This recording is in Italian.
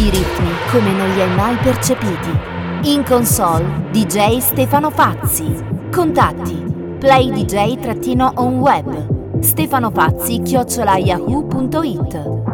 I ritmi come non li hai mai percepiti. In console DJ Stefano Fazzi. Contatti playdj-on web stefanofazzi@yahoo.it.